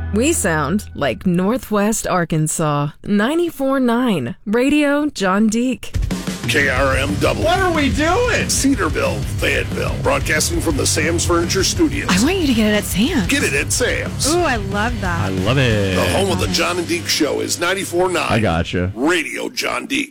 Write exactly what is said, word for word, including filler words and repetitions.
We sound like Northwest Arkansas. ninety-four point nine Radio John Deek. K R M W. What are we doing? Cedarville, Fayetteville. Broadcasting from the Sam's Furniture Studios. I want you to get it at Sam's. Get it at Sam's. Ooh, I love that. I love it. The home of the John and Deke Show is ninety-four point nine I gotcha. Radio John Deke.